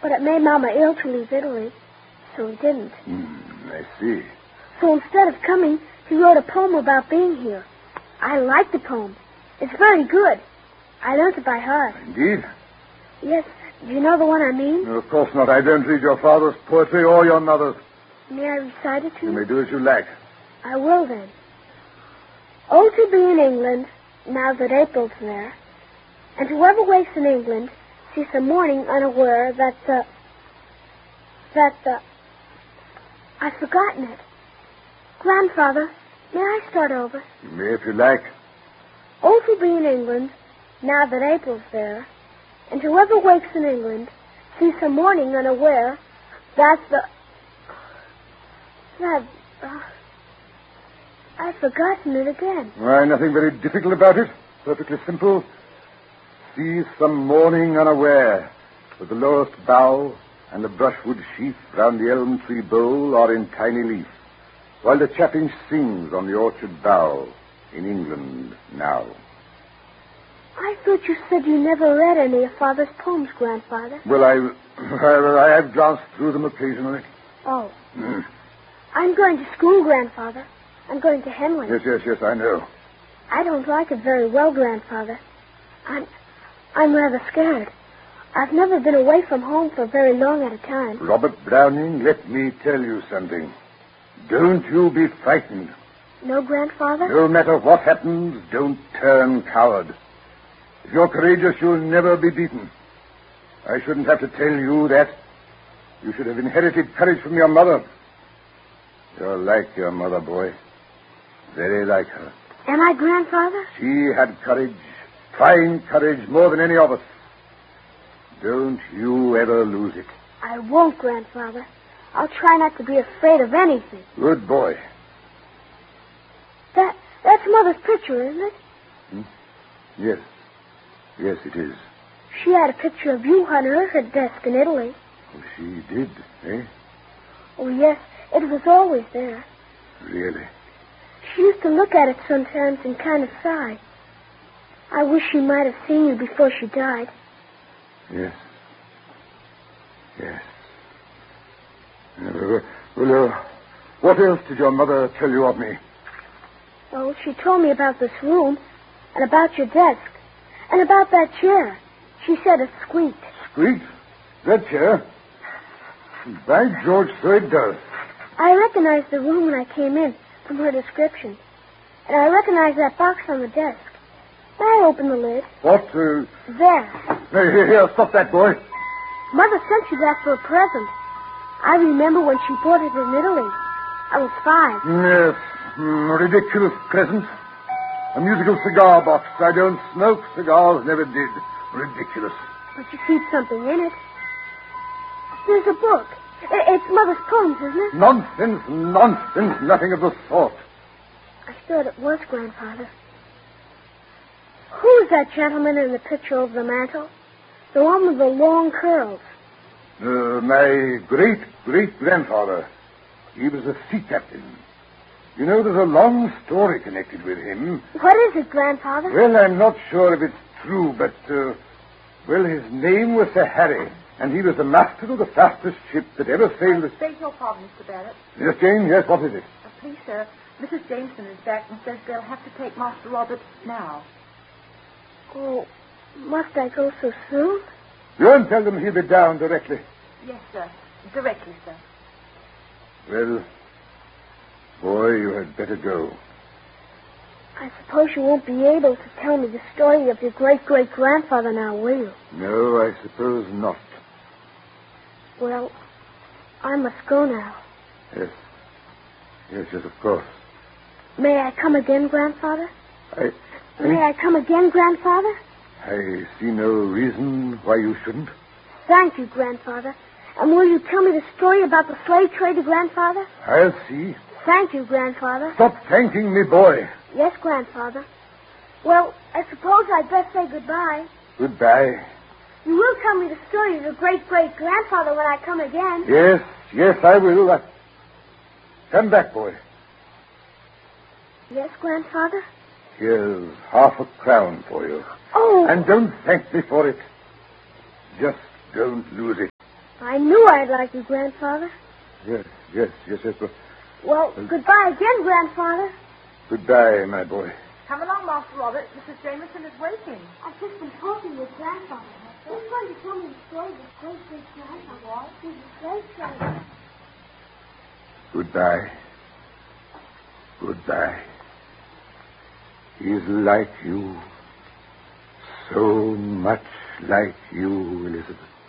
But it made Mama ill to leave Italy, so he didn't. I see. So instead of coming, he wrote a poem about being here. I like the poem. It's very good. I learned it by heart. Indeed? Yes. Do you know the one I mean? No, of course not. I don't read your father's poetry or your mother's. May I recite it to you? You may do as you like. I will, then. Oh, to be in England, now that April's there, and whoever wakes in England sees the morning unaware that I've forgotten it. Grandfather, may I start over? You may if you like. Oh, to be in England, now that April's there, and whoever wakes in England sees the morning unaware I've forgotten it again. Why, nothing very difficult about it. Perfectly simple. Sees some morning unaware, with the lowest bough and the brushwood sheaf round the elm tree bole are in tiny leaf, while the chaffinch sings on the orchard bough in England now. I thought you said you never read any of Father's poems, Grandfather. Well, I have glanced through them occasionally. Oh. I'm going to school, Grandfather. I'm going to Henley. Yes, I know. I don't like it very well, Grandfather. I'm rather scared. I've never been away from home for very long at a time. Robert Browning, let me tell you something. Don't you be frightened. No, Grandfather? No matter what happens, don't turn coward. If you're courageous, you'll never be beaten. I shouldn't have to tell you that. You should have inherited courage from your mother. You're like your mother, boy. Very like her. Am I, Grandfather? She had courage, fine courage, more than any of us. Don't you ever lose it. I won't, Grandfather. I'll try not to be afraid of anything. Good boy. That's Mother's picture, isn't it? Yes. Yes, it is. She had a picture of you on her desk in Italy. Oh, she did, eh? Oh, yes. It was always there. Really? She used to look at it sometimes and kind of sigh. I wish she might have seen you before she died. Yes. Well, what else did your mother tell you of me? Oh, she told me about this room and about your desk and about that chair. She said it squeaked. Squeaked? That chair? By George, so it does. I recognized the room when I came in from her description. And I recognized that box on the desk. May I open the lid? What? There. Here, stop that, boy. Mother sent you that for a present. I remember when she bought it in Italy. I was 5. Yes. Ridiculous present. A musical cigar box. I don't smoke cigars, never did. Ridiculous. But you keep something in it. There's a book. It's Mother's poems, isn't it? Nonsense. Nothing of the sort. I thought it was, Grandfather. Who's that gentleman in the picture over the mantel? The one with the long curls. My great-great-grandfather. He was a sea captain. You know, there's a long story connected with him. What is it, Grandfather? Well, I'm not sure if it's true, but, his name was Sir Harry, and he was the master of the fastest ship that ever sailed... Beg your pardon, Mr. Barrett. Yes, Jane? Yes, what is it? Please, sir, Mrs. Jameson is back and says they'll have to take Master Robert now. Oh, must I go so soon? Go and tell them he'll be down directly. Yes, sir. Directly, sir. Well, boy, you had better go. I suppose you won't be able to tell me the story of your great-great-grandfather now, will you? No, I suppose not. Well, I must go now. Yes, of course. May I come again, Grandfather? May I come again, Grandfather? I see no reason why you shouldn't. Thank you, Grandfather. And will you tell me the story about the slave trade, Grandfather? I'll see. Thank you, Grandfather. Stop thanking me, boy. Yes, Grandfather. Well, I suppose I'd best say goodbye. Goodbye. You will tell me the story of your great-great-grandfather when I come again. Yes, I will. Come back, boy. Yes, Grandfather? Here's £5 for you. Oh! And don't thank me for it. Just don't lose it. I knew I'd like you, Grandfather. Yes. But Well, goodbye again, Grandfather. goodbye, my boy. Come along, Master Robert. Mrs. Jameson is waiting. I've just been talking with Grandfather. He's going to tell me the story of the great grandfather. He's a great grandfather. Goodbye. He's like you. So much like you, Elizabeth.